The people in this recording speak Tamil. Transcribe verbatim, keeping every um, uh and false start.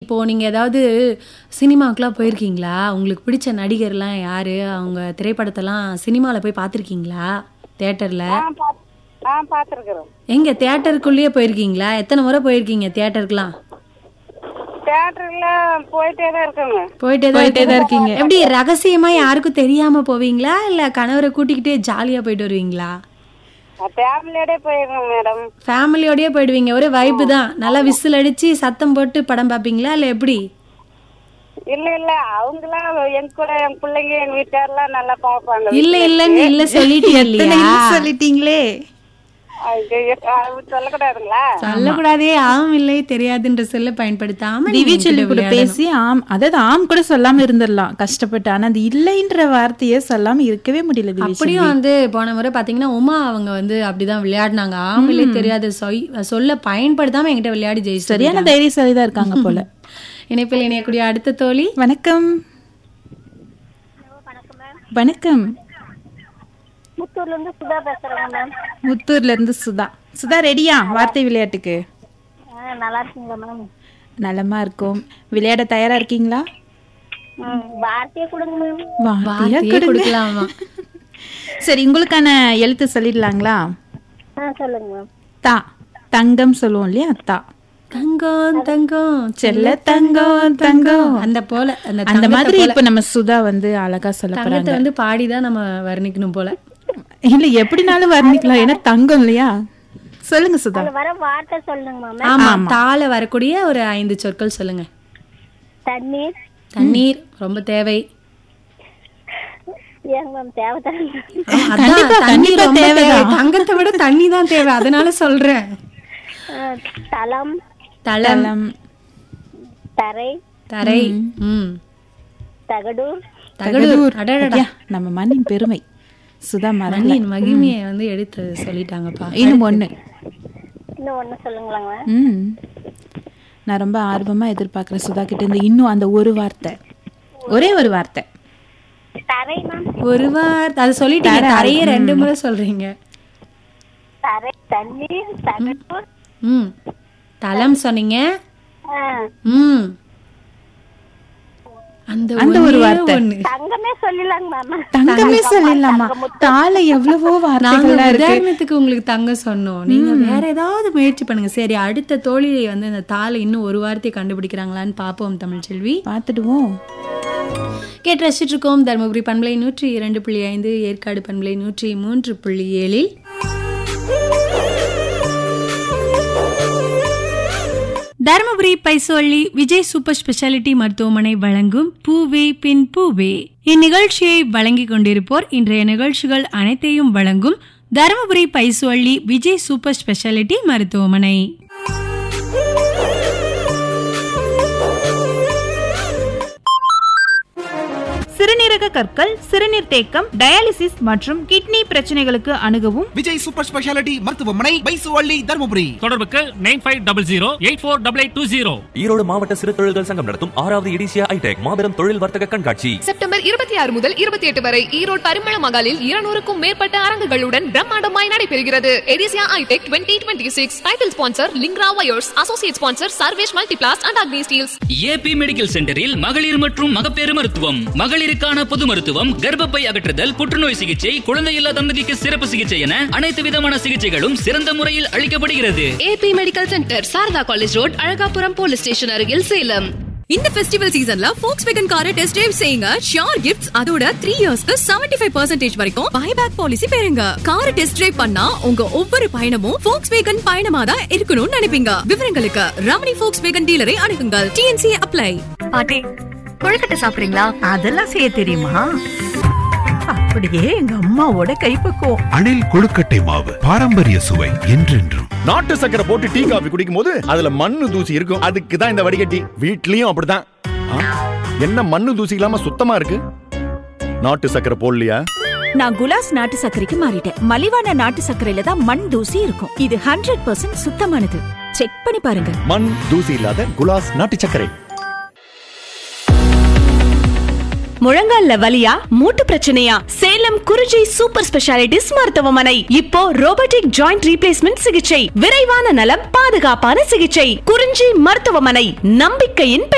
இப்போ நீங்க ஏதாவது சினிமாவுக்குலாம் போயிருக்கீங்களா? உங்களுக்கு பிடிச்ச நடிகர்லாம் யாரு? அவங்க திரைப்படத்தெல்லாம் சினிமால போய் பார்த்துருக்கீங்களா? தியேட்டர்ல? ஆ பாத் ஆ பார்த்துருக்குறோம். எங்க தியேட்டருக்குள்ளேயே போயிருக்கீங்களா? எத்தனை முறை போயிருக்கீங்க தியேட்டருக்குலாம்? தியேட்டர்ல போயிட்டே தான் இருக்கோங்க. போயிட்டே தான் போயிட்டே தான் இருக்கீங்க. எப்படி ரகசியமா யாருக்கும் தெரியாம போவீங்களா? இல்ல கணவரை கூட்டிக்கிட்டே ஜாலியா போயிட்டு வருவீங்களா? ஃபேமிலியோட போயிருக்கோம் மேடம். ஃபேமிலியோடயே போயிடுவீங்க. ஒரே வைப்பு தான். நல்லா விசில் அடிச்சு சத்தம் போட்டு படம் பார்ப்பீங்களா இல்ல எப்படி? இல்ல இல்ல அவங்களாம் எங்க கூட என் பிள்ளைங்க எங்க வீட்டாரெல்லாம் நல்லா பார்ப்பாங்க. இல்ல இல்லன்னு இல்ல சொல்லிட்டீங்க இல்லையா? சொல்லிட்டீங்களே. சொல்லக்கூடாதுங்களா? சொல்லக்கூடாதே. ஆம் இல்லை தெரியாதுன்ற சொல்ல பயன்படுத்தாம திவி சொல்லி கூட பேசி ஆம், அதாவது ஆம் கூட சொல்லாம இருந்துடலாம் கஷ்டப்பட்டு. ஆனா அந்த இல்லைன்ற வார்த்தையே சொல்லாம இருக்கவே முடியல. அப்படியும் வந்து போன முறை பாத்தீங்கன்னா உமா அவங்க வந்து அப்படிதான் விளையாடினாங்க. ஆம் இல்லை தெரியாது சொல்ல பயன்படுத்தாம என்கிட்ட விளையாடி ஜெயிச்சு சரியான தைரியசாலிதான் இருக்காங்க போல. இணைப்பில் இணையக்கூடிய அடுத்த தோழி. வணக்கம். வணக்கம். முத்தூர்ல இருந்து சுதா பேசுறேன் மேம். முத்தூர்ல இருந்து சுதா. சுதா ரெடியா வார்த்தை விளையாட்டுக்கு? நல்லா இருக்கீங்களா மேம்? நலமா இருக்கும். விளையாட தயாரா இருக்கீங்களா? வார்த்தையே கொடுங்க மேம். வார்த்தையே கொடுக்கலாமா? சரி, உங்களுக்கான எழுத்து சொல்லிடலாங்களா? சொல்லுங்க மேம். தா. தங்கம் சொல்லுவோம் இல்லையா? தா. தங்கம் தங்கம் செல்ல தங்கம் தங்கம் அந்த போல அந்த மாதிரி. இப்ப நம்ம சுதா வந்து அழகா சொல்ல போறாங்க. வந்து பாடிதான் நம்ம வர்ணிக்கணும் போல. இல்ல எப்படினாலும் வர்ணிக்கலாம், ஏன்னா தங்கம் இல்லையா? சொல்லுங்க சுதா. வர வார்த்தை சொல்லுங்க மேம். ஆமா, தால வரக்கூடிய ஒரு ஐந்து சொற்கள் சொல்லுங்க. தண்ணீர். தண்ணீர் ரொம்ப தேவை. ஏங்க மேம் தேவை தானே? தண்ணீர் ரொம்ப தேவை. தங்கத்தை விட தண்ணி தான் தேவை, அதனால சொல்றேன். தலம். தளம். தரை. தரை. ம். தகடூர். தகடூர். அடடடா, நம்ம மண்ணின் பெருமை. சுதா மண்ணின் மகிமையை வந்து எடுத்து சொல்லிட்டாங்கப்பா. இன்னும் ஒண்ணு இன்னும் ஒண்ணு சொல்லுங்களாங்க. ம் நான் ரொம்ப ஆர்வமா எதிர்பார்க்கிறேன் சுதா கிட்ட இருந்து இன்னும் அந்த ஒரு வார்த்தை, ஒரே ஒரு வார்த்தை. தரை மேம். ஒரு வார்த்தை அது சொல்லிட்டீங்க. தரையே ரெண்டு முறை சொல்றீங்க. தரை, தண்ணீர், தகடூர். ம். தலம் சொன்னீங்க. ம். அந்த அந்த ஒரு வார்த்தை. தங்கமே சொல்லலாங்க மேம். தங்கமே சொல்லலாமா? தால எவ்வளவோ வார்த்தைகள் இருக்கு. உதாரணத்துக்கு உங்களுக்கு தங்கம் சொன்னோம். நீங்க வேற ஏதாவது முயற்சி பண்ணுங்க. சரி, அடுத்த தோழியை வந்து இந்த தால இன்னும் ஒரு வார்த்தை கண்டுபிடிக்கிறாங்களான்னு பாப்போம் தமிழ்ச்செல்வி. பார்த்துடுவோம். கேட்டு ரசிச்சுட்டு இருக்கோம் தருமபுரி பண்பலை நூற்றி இரண்டு புள்ளி ஐந்து, ஏற்காடு பண்பலை நூற்றி மூன்று புள்ளி ஏழில் தருமபுரி பைசோள்ளி விஜய் சூப்பர் ஸ்பெஷாலிட்டி மருத்துவமனை வழங்கும் பூவே பின் பூவே. இந்நிகழ்ச்சியை வழங்கிக் கொண்டிருப்போர் இன்றைய நிகழ்ச்சிகள் அனைத்தையும் வழங்கும் தருமபுரி பைசோள்ளி விஜய் சூப்பர் ஸ்பெஷாலிட்டி மருத்துவமனை. சிறுநீரக கற்கள், சிறுநீர் தேக்கம், டயாலிசிஸ் மற்றும் கிட்னி பிரச்சனைகளுக்கு அணுகவும் விஜய் சூப்பர் ஸ்பெஷாலிட்டி மருத்துவமனை, பைசுவள்ளி, தருமபுரி. தொடர்புக்கு nine five double zero eight four double eight two zero. Erode மாவட்ட சிறு தொழில்கள் சங்கம் நடத்தும் ஆறாவது எடிசியா ஐடெக் மாபெரும் தொழில் வர்த்தக கண்காட்சி செப்டம்பர் இருபத்தி ஆறு முதல் இருபத்தி எட்டு வரை ஈரோடு பரிமள மகாலில் இருநூறுக்கும் மேற்பட்ட அரங்குகளுடன் பிரம்மாண்டமாய் நடைபெறுகிறது. எடிசியா ஐடெக் twenty twenty six. Title sponsor லிங்க்ரா wires. Associate sponsor Sarvesh Multiplast and Agni Steeles. AB medical சென்டரில் மகளிர் மற்றும் மகப்பேறு மருத்துவம், மகளிருக்கான பொது மருத்துவம், கர்ப்பப்பை அகற்றுதல், புற்றுநோய் சிகிச்சை, குழந்தையில்லா தம்பதிக்கு சிறப்பு சிகிச்சை என அனைத்து விதமான சிகிச்சைகளும் சிறந்த முறையில் அளிக்கப்படுகிறது. AB medical centre, Saradha college road, Alagapuram police station அருகில், சேலம். இந்த ஃபெஸ்டிவல் சீசன்ல Volkswagen காரை டெஸ்ட் டிரைவ் செய்யுங்க. ஷியோர் கிஃப்ட்ஸ், அதோட த்ரீ இயர்ஸ்க்கு செவன்டி ஃபைவ் பர்சன்டேஜ் வரைக்கும் பைபேக் பாலிசி பெறுங்க. காரை டெஸ்ட் டிரைவ் பண்ணா உங்க ஒவ்வொரு பயணமும் Volkswagen பயணமா தான் இருக்கணும்னு நினைப்பீங்க. விவரங்களுக்கு ரமணி Volkswagen டீலரை அணுகுங்கள். DNC apply. பாட்டி, கொழுக்கட்டை சாப்பிடுறீங்களா? அதெல்லாம் செய்ய தெரியுமா? அப்படியே எங்க அம்மாவோட கைப்பக்குவம். அணில் கொழுக்கட்டை மாவு, பாரம்பரிய சுவை என்றென்றும். நாட்டு சக்கரை போட்டு டீ காபி குடிக்கும் போது அதுல மண்ணு தூசி இருக்கும். அதுக்கு தான் இந்த வடிகட்டி. வீட்லயும் அப்படிதான். என்ன மண்ணு தூசி இல்லாம சுத்தமா இருக்கு? நாட்டு சக்கரை போடலையா? நான் குலாஸ் நாட்டு சர்க்கரைக்கு மாறிட்டேன். மலிவான நாட்டு சர்க்கரையில தான் மண் தூசி இருக்கும். இது ஹண்ட்ரட் பர்சன்ட் சுத்தமானது. செக் பண்ணி பாருங்க. மண் தூசி இல்லாத குலாஸ் நாட்டு சர்க்கரை. முழங்கால்ல வலியா, மூட்டு பிரச்சனையா? சேலம் குறிஞ்சி சூப்பர் ஸ்பெஷாலிட்டிஸ் மருத்துவமனை. இப்போ ரோபோட்டிக் ஜாயிண்ட் ரீப்ளேஸ்மெண்ட் சிகிச்சை, விரைவான நலம், பாதுகாப்பான சிகிச்சை. குறிஞ்சி மருத்துவமனை, நம்பிக்கையின்